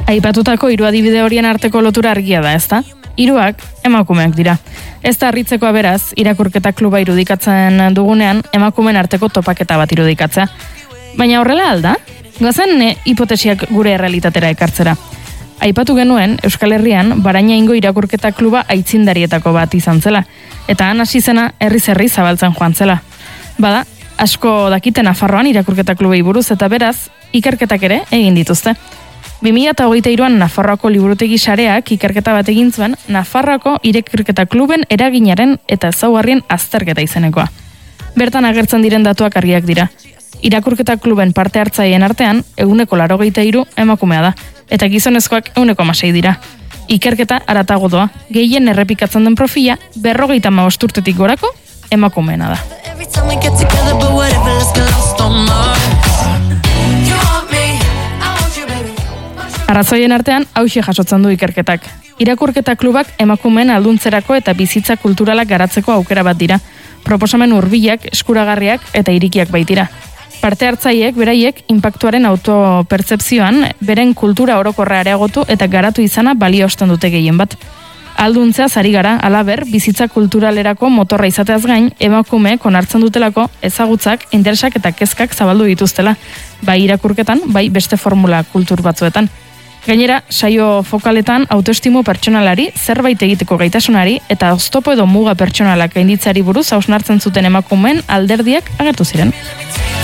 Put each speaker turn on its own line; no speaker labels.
Aipatutako 3 adibide horien arteko lotura argia da, ezta? 3 emakumeak dira. Ez da harritzekoa beraz, irakurketa kluba irudikatzen dugunean, emakumeen arteko topaketa bat irudikatzea. Baina horrela alda? Goazen hipotesiak gure errealitatera ekartzera. Aipatu genuen, Euskal Herrian, Barainaingo irakurketa kluba aitzindarietako bat izan zela, eta han hasi zena herriz-herri zabaltzen joan zela. Bada, asko dakite Nafarroan irakurketa klubei buruz, eta beraz, ikerketak ere egin dituzte. 2023an Nafarroako liburutegi sareak ikerketa bat egin zuen Nafarroako irakurketa kluben eraginaren eta ezaugarrien azterketa izenekoa. Bertan agertzen diren datuak argiak dira. Irakurketa kluben parte hartzaileen artean 83% emakumea da, eta gizonezkoak 16% dira. Ikerketa haratago doa, gehien errepikatzen den profila 55 urtetik gorako emakumeena da. Arrazoien artean, hauxe jasotzen du ikerketak. Irakurketa klubak emakumeen alduntzerako eta bizitza kulturalak garatzeko aukera bat dira. Proposamen hurbilak, eskuragarriak eta irikiak baitira. Parte hartzaileek beraiek inpaktuaren autopertzepzioan beren kultura orokorra areagotu eta garatu izana baliosten dute gehien bat. Alduntzea ari gara, halaber, bizitza kulturalerako motorra izateaz gain, emakumeek onartzen dutelako ezagutzak, interesak eta kezkak zabaldu dituztela, bai irakurketan, bai beste formula kultur batzuetan. Gainera, saio fokaletan autoestimu pertsonalari, zerbait egiteko gaitasunari eta oztopo edo muga pertsonalak gainditzeari buruz hausnartzen zuten emakumeen alderdiak agertu ziren.